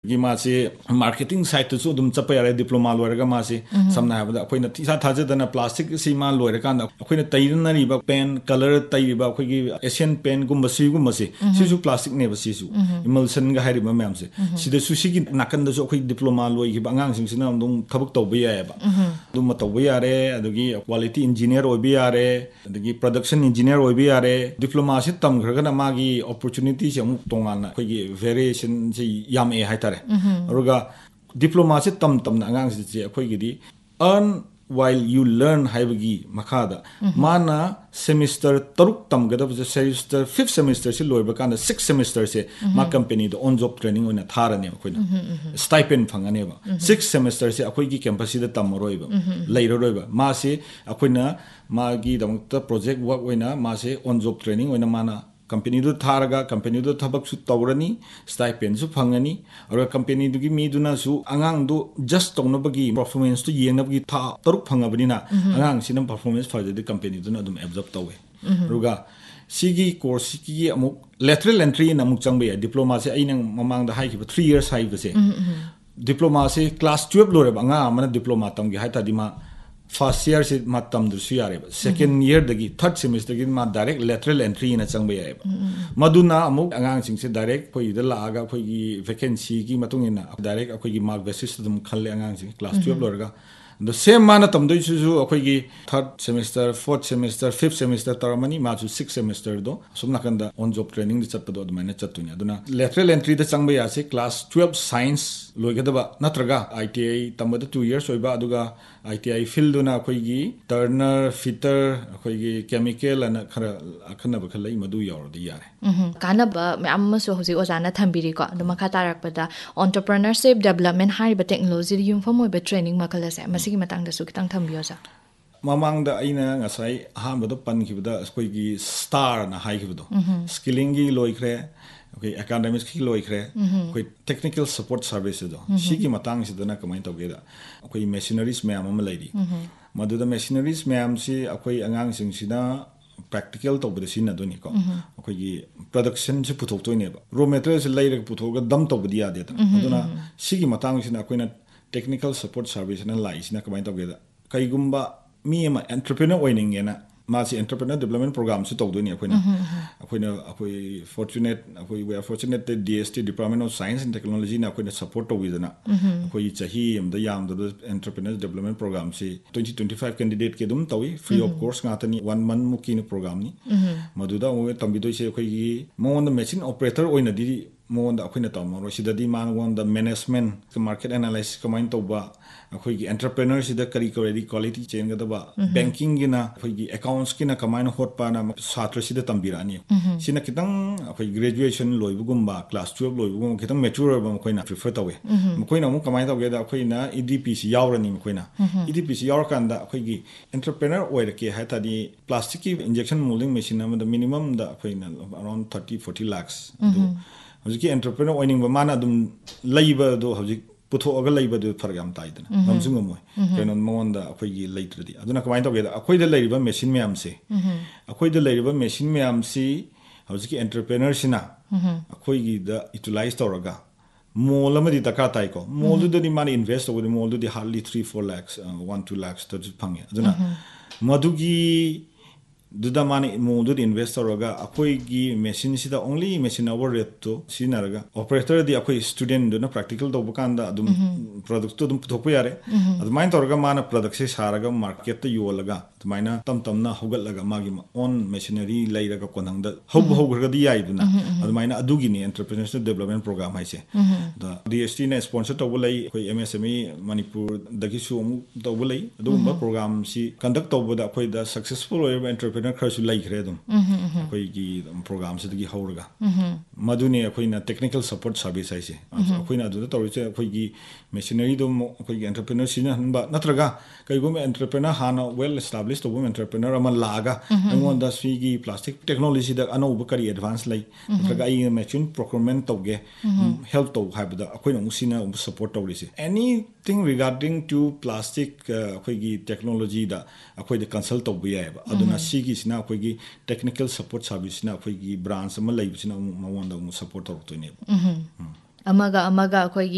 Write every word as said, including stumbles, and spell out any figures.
मासे marketing side तो सु दुम चप यारे डिप्लोमा लोरगा मासे समना हाबदा अखोइना थिसा थाजदना प्लास्टिक सी मा लोरकान अखोइना तैरनरिबा पेन कलर तैरिबा अखोइगी एशियन पेन गुम बसी गुम बसी सिसु प्लास्टिक ने बसीसु इमल्सन गा हारिबा मैम से सिदा सुसिगी नाकन दसु अखोइ डिप्लोमा लोइगी अंगांग सिंगसिना दुम थबक तौबा यायबा दुम तौबा यारे अदुगी क्वालिटी इंजीनियर ओइबा यारे अदुगी प्रोडक्शन इंजीनियर ओइबा यारे डिप्लोमा से तमग्रगना मागी अपॉर्चुनिटी से अमुक तोंगाना अखोइगी वेरिएशन से याम ए हाइतारे अरुगा डिप्लोमा से तम तमना अंगांग से अखोइगी earn while you learn haibagi makhada mana semester taruk tamgadab semester fifth semester se loiba kana sixth semester se ma company the on job training ona tharane akoina stipend phangane ba sixth semester se akoi gi campus da tamroiba leiroroiba ma se akoina ma gi damta project work oina ma se on job training oina mana company do tharaga company do thabak su tawrani stipend su phangani aru company du gi mi duna su angang do just tonobagi performance to yenabagi tha taruk phangabani na angang sinam performance further the company duna dum absorb tawe ruga sigi course ki amuk lateral entry na amuk changbe diploma se aina mamang da hai ki three years hai base diploma se class twelve lore ba anga amana diploma tam gi hai ta dima first year se matam dursu yare second year dagi third semester gi ma direct lateral entry na changba yae maduna amuk angang sing se direct koi da la aga koi gi vacancy gi matung ina direct koi gi mark basis dum khalle angang sing class twelve lorga the same mana tam doi su koi gi third semester fourth semester fifth semester taramani ma su sixth semester do sumna kanda on job training di chatpa do admana chattunya aduna lateral entry da changba ya se class twelve science loigadaba natraga I T I tamada two years oiba aduga I T I field na koi gi turner fitter koi gi chemical ana khara akhana ba khalai madu yaur di yare mhm kana ba am so hosi ojana thambiri ko aduma khata rakpada entrepreneurship development hai ba technology yum form oiba training makala se masigi matang da su kitang thambiyo sa mamang da aina ngasai aham do pan khibda koi gi star na hai khibdo skilling gi loikre okay academics ki loikre koi technical support services do sigi matang sidana kamai tawgeda koi machineries me am laidi maduda machineries me am si akoi angang sing sida practical tawbada sina doni ko akoi gi production se puthok toine ba raw materials laire puthoga dam tawbadi ade ta aduna sigi matang sina akoi na technical support service na lai sina kamai tawgeda kai gumba mi ma entrepreneur oining ena मासी entrepreneur development programme से तौदोनी अखोइना अखोइना अखोइ fortunate अखोइ way are fortunate that D S T department of science and technology ना अखोइना support तौविदना अखोइ चाही एमदा याम the entrepreneur development programme से twenty twenty-five candidate के दुम तौइ free of course गातनी one month मुकी न programme नि मदुदा ओवे तंबिदोइ से अखोइ मोन मशीन ऑपरेटर ओइना दि मोन द अखोइना तमरो सिददी मान one the management market analysis कमाइन तौबा अखोइ एंटरप्रेन्योर सिदा करी करी क्वालिटी चेन गदबा बैंकिंग गिना अखोइ अकाउंट्स किना कमाइन होटपाना छात्र सिदा तंबिरानी सिना कितंग अखोइ graduation लोइबुगुम्बा class twelve लोइबुगुम कितंग mature ओइबा मखोइना prefer तौवे मखोइना मु कमाइन तौगेदा अखोइना E D P सी यावरनी मखोइना E D P सी यावर कांदा अखोइगी एंटरप्रेन्योर ओइरके हाइतादी प्लास्टिक की इंजेक्शन मोल्डिंग मशीन अमदा मिनिमम दा अखोइना अराउंड thirty forty lakhs दो हजिकी एंटरप्रेन्योर ओइनिंग माना दुम लैबा दो हजिक पुथोगा लैबा दो फरक याम ताइदना हमसु गमोय केनो मोंदा अखोइगी लैत्रदी अदुना कमाइन तौगेदा अखोइदा लैरिबा मशीन मैम से अखोइदा लैरिबा मशीन मैम से हजिकी एंटरप्रेन्योर सिना अखोइगी दा यूटिलाइज तौरगा मॉल अमदी दका ताइको मॉल दुदि माने invest तौगदि mall दुदि hardly three four lakhs one two lakhs तो फंगे अदुना मधुगी दुदा माने मोदुद इन्वेस्ट तौरगा अखोइगी मशीन सिदा ओनली मशीन आवर रेट तो सिनारगा ऑपरेटर दि अखोइ स्टूडेंट दुना प्रैक्टिकल तौब कांदा अदुम प्रोडक्ट तो दुम पुथोप यारे अदुमाइन तौरगा माना प्रोडक्ट से सारगा मार्केट तो योलगा अदुमाइना तम तमना होगलगा मागी ऑन मशीनरी लैरगा कोनंग द होब होगरगा दि याइ दुना अदुमाइना अदुगी नि entrepreneurship development programme हाइसे the D S T ने स्पॉन्सर तौब लै अखोइ M S M E Manipur दगी सु तौब लै अदुम प्रोग्राम सि conduct तौब the अखोइ the successful ओइबा entrepreneur खरसु लाइखरे अदुम अखोइ गी प्रोग्राम से दगी हौरगा मदुने अखोइना टेक्निकल सपोर्ट सर्विस हाइसे अखोइना अदुदा तौरिसे अखोइ गी मशीनरी दो अखोइ गी एंटरप्रेन्योर सिना हनबा नत्रगा कइगुम एंटरप्रेन्योर हाना वेल एस्टैब्लिश तौब एंटरप्रेन्योर अमा लागा अंगोन the Swiggy plastic technology the अनौब करी एडवांस लै नत्रगा आई मशीन प्रोक्योरमेंट तौगे हेल्प तौ हाइबदा अखोइना मुसिना support तौरिसे anything regarding to plastic अखोइ गी टेक्नोलॉजी दा अखोइ द कंसल्ट तौब यायबा अदुना सिगी सिना अखोइ गी टेक्निकल सपोर्ट सर्विस ना अखोइ गी ब्रांच अमा लैबसिना मवंदा मु सपोर्ट तौरतोइने amaga amaga akhoi